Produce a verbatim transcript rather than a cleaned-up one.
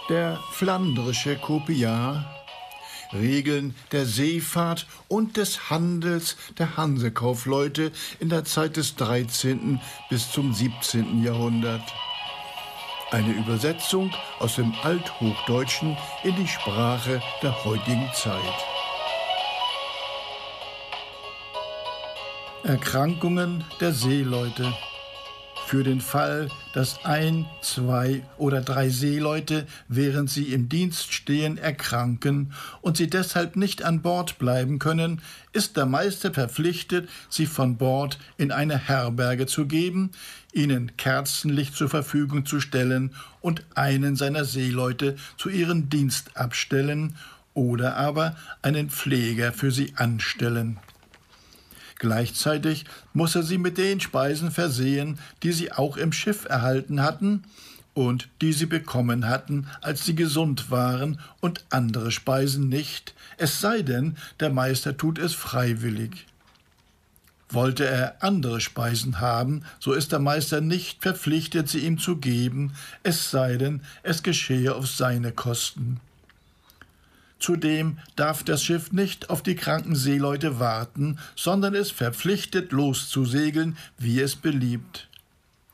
Der flandrische Kopiar, Regeln der Seefahrt und des Handels der Hansekaufleute in der Zeit des dreizehnten bis zum siebzehnten Jahrhundert. Eine Übersetzung aus dem Althochdeutschen in die Sprache der heutigen Zeit. Erkrankungen der Seeleute. Für den Fall, dass ein, zwei oder drei Seeleute, während sie im Dienst stehen, erkranken und sie deshalb nicht an Bord bleiben können, ist der Meister verpflichtet, sie von Bord in eine Herberge zu geben, ihnen Kerzenlicht zur Verfügung zu stellen und einen seiner Seeleute zu ihrem Dienst abstellen oder aber einen Pfleger für sie anstellen. Gleichzeitig muss er sie mit den Speisen versehen, die sie auch im Schiff erhalten hatten und die sie bekommen hatten, als sie gesund waren, und andere Speisen nicht, es sei denn, der Meister tut es freiwillig. Wollte er andere Speisen haben, so ist der Meister nicht verpflichtet, sie ihm zu geben, es sei denn, es geschehe auf seine Kosten. Zudem darf das Schiff nicht auf die kranken Seeleute warten, sondern ist verpflichtet, loszusegeln, wie es beliebt.